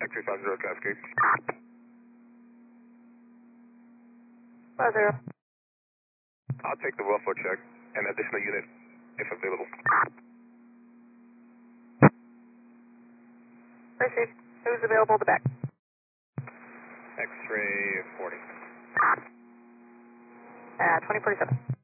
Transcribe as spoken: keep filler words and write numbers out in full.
Mike three five zero Cascade. Five zero. I'll take the ruffle check. An additional unit, if available. Received. Who's available to back? X-ray forty. Uh, twenty forty-seven.